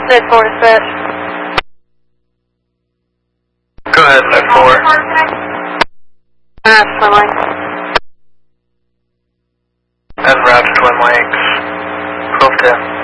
Mid 4 dispatch. Go ahead, Mid 4. Twin Lakes. En route to Twin Lakes. 1210.